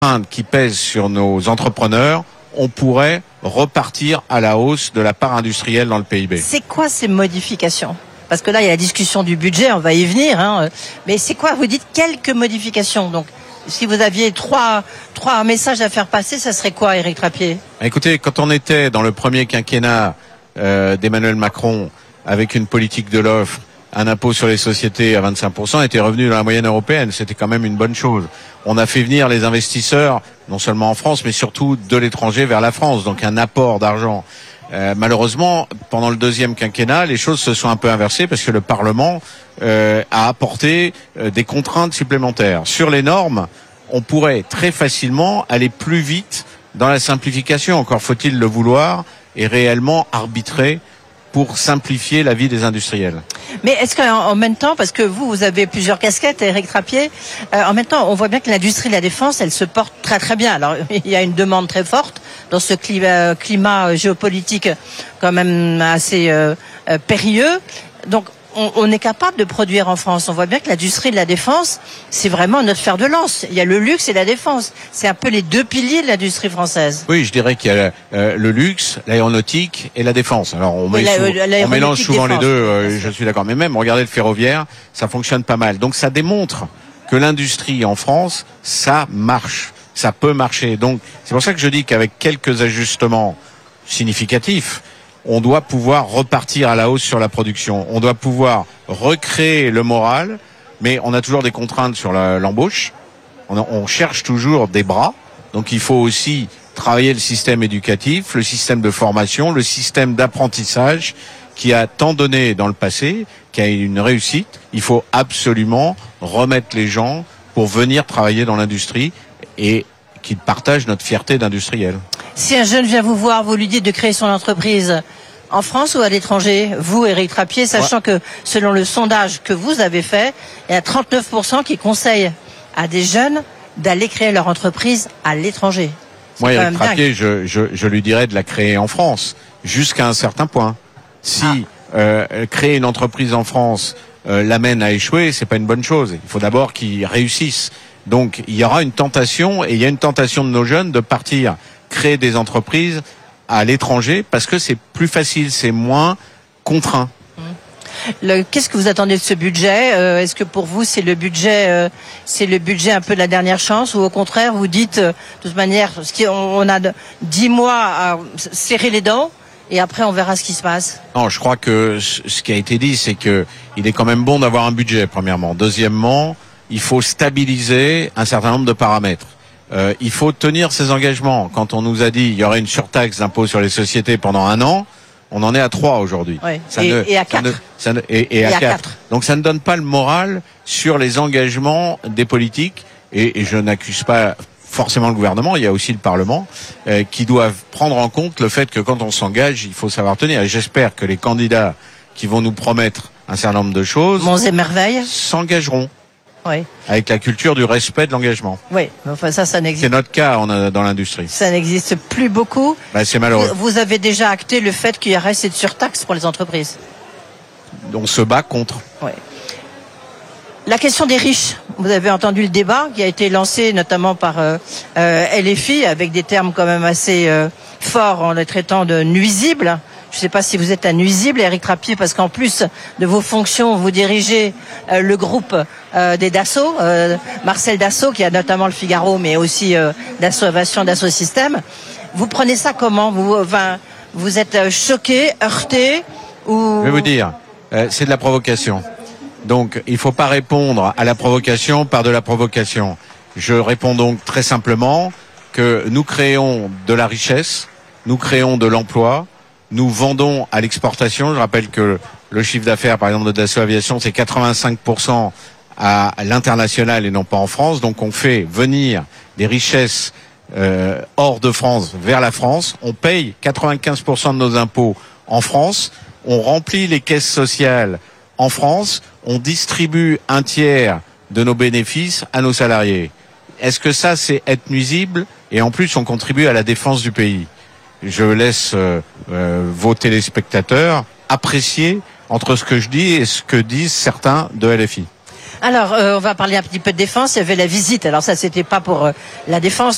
contraintes qui pèsent sur nos entrepreneurs, on pourrait repartir à la hausse de la part industrielle dans le PIB. C'est quoi ces modifications ? Parce que là, il y a la discussion du budget, on va y venir. Mais c'est quoi ? Vous dites quelques modifications. Donc, si vous aviez trois messages à faire passer, ça serait quoi, Éric Trappier ? Écoutez, quand on était dans le premier quinquennat d'Emmanuel Macron, avec une politique de l'offre, un impôt sur les sociétés à 25%, on était revenu dans la moyenne européenne. C'était quand même une bonne chose. On a fait venir les investisseurs, non seulement en France, mais surtout de l'étranger vers la France. Donc un apport d'argent. Malheureusement, pendant le deuxième quinquennat, les choses se sont un peu inversées parce que le Parlement a apporté des contraintes supplémentaires. Sur les normes, on pourrait très facilement aller plus vite dans la simplification. Encore faut-il le vouloir et réellement arbitrer pour simplifier la vie des industriels. Mais est-ce qu'en même temps, parce que vous avez plusieurs casquettes, Éric Trappier, en même temps, on voit bien que l'industrie de la défense, elle se porte très très bien. Alors, il y a une demande très forte dans ce climat géopolitique quand même assez périlleux. Donc, on est capable de produire en France. On voit bien que l'industrie de la défense, c'est vraiment notre fer de lance. Il y a le luxe et la défense. C'est un peu les deux piliers de l'industrie française. Oui, je dirais qu'il y a le luxe, l'aéronautique et la défense. Alors on mélange souvent les deux, je suis d'accord. Mais même, regardez le ferroviaire, ça fonctionne pas mal. Donc ça démontre que l'industrie en France, ça marche. Ça peut marcher. Donc c'est pour ça que je dis qu'avec quelques ajustements significatifs, on doit pouvoir repartir à la hausse sur la production. On doit pouvoir recréer le moral, mais on a toujours des contraintes sur l'embauche. On cherche toujours des bras. Donc il faut aussi travailler le système éducatif, le système de formation, le système d'apprentissage qui a tant donné dans le passé, qui a une réussite. Il faut absolument remettre les gens pour venir travailler dans l'industrie et qu'ils partagent notre fierté d'industriel. Si un jeune vient vous voir, vous lui dites de créer son entreprise en France ou à l'étranger, vous, Éric Trappier, sachant que selon le sondage que vous avez fait, il y a 39% qui conseillent à des jeunes d'aller créer leur entreprise à l'étranger. Moi, Éric Trappier, je lui dirais de la créer en France, jusqu'à un certain point. Si créer une entreprise en France l'amène à échouer, c'est pas une bonne chose. Il faut d'abord qu'il réussisse. Donc, il y aura une tentation, et il y a une tentation de nos jeunes de partir créer des entreprises à l'étranger parce que c'est plus facile, c'est moins contraint. Qu'est-ce que vous attendez de ce budget ? Est-ce que pour vous c'est le budget un peu de la dernière chance, ou au contraire vous dites de toute manière on a 10 mois à serrer les dents et après on verra ce qui se passe? Non, je crois que ce qui a été dit, c'est que il est quand même bon d'avoir un budget, premièrement. Deuxièmement, il faut stabiliser un certain nombre de paramètres. Il faut tenir ses engagements. Quand on nous a dit qu'il y aurait une surtaxe d'impôt sur les sociétés pendant 1 an, on en est à 3 aujourd'hui. Oui. Et à 4. Et à 4. Donc ça ne donne pas le moral sur les engagements des politiques. Et je n'accuse pas forcément le gouvernement, il y a aussi le Parlement, qui doivent prendre en compte le fait que quand on s'engage, il faut savoir tenir. Et j'espère que les candidats qui vont nous promettre un certain nombre de choses Monts et merveilles s'engageront. Oui. Avec la culture du respect de l'engagement. Oui, enfin ça n'existe. C'est notre cas dans l'industrie. Ça n'existe plus beaucoup. C'est malheureux. Vous avez déjà acté le fait qu'il y aurait cette surtaxe pour les entreprises. On se bat contre. Oui. La question des riches. Vous avez entendu le débat qui a été lancé notamment par LFI avec des termes quand même assez forts en les traitant de nuisibles. Je ne sais pas si vous êtes un nuisible, Éric Trappier, parce qu'en plus de vos fonctions, vous dirigez le groupe des Dassault, Marcel Dassault, qui a notamment le Figaro, mais aussi Dassault Aviation, Dassault Systèmes. Vous prenez ça comment ? Vous êtes choqué, heurté ou... Je vais vous dire, c'est de la provocation. Donc, il ne faut pas répondre à la provocation par de la provocation. Je réponds donc très simplement que nous créons de la richesse, nous créons de l'emploi, nous vendons à l'exportation. Je rappelle que le chiffre d'affaires, par exemple, de Dassault Aviation, c'est 85% à l'international et non pas en France. Donc on fait venir des richesses hors de France vers la France. On paye 95% de nos impôts en France. On remplit les caisses sociales en France. On distribue 1/3 de nos bénéfices à nos salariés. Est-ce que ça, c'est être nuisible ? Et en plus, on contribue à la défense du pays. Je laisse vos téléspectateurs apprécier entre ce que je dis et ce que disent certains de LFI. Alors, on va parler un petit peu de défense. Il y avait la visite. Alors ça, c'était pas pour la défense.